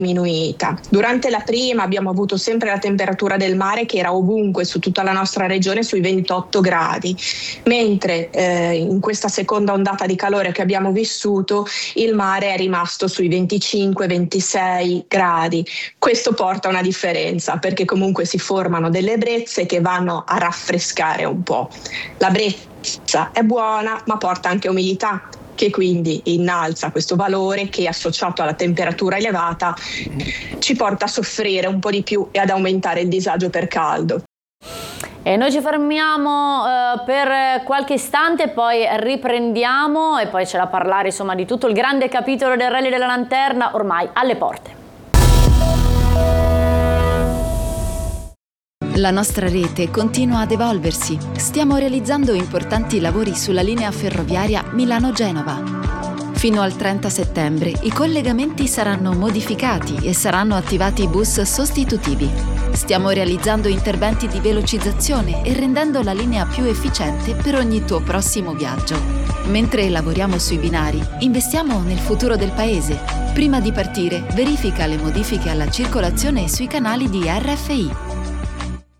diminuita. Durante la prima abbiamo avuto sempre la temperatura del mare che era ovunque su tutta la nostra regione sui 28 gradi, mentre in questa seconda ondata di calore che abbiamo vissuto il mare è rimasto sui 25-26 gradi. Questo porta a una differenza perché comunque si formano delle brezze che vanno a raffrescare un po'. La brezza è buona ma porta anche umidità, che quindi innalza questo valore che, associato alla temperatura elevata, ci porta a soffrire un po' di più e ad aumentare il disagio per caldo. E noi ci fermiamo per qualche istante, poi riprendiamo e poi c'è da parlare insomma di tutto il grande capitolo del Rally della Lanterna ormai alle porte. La nostra rete continua ad evolversi. Stiamo realizzando importanti lavori sulla linea ferroviaria Milano-Genova. Fino al 30 settembre i collegamenti saranno modificati e saranno attivati bus sostitutivi. Stiamo realizzando interventi di velocizzazione e rendendo la linea più efficiente per ogni tuo prossimo viaggio. Mentre lavoriamo sui binari, investiamo nel futuro del paese. Prima di partire, verifica le modifiche alla circolazione sui canali di RFI.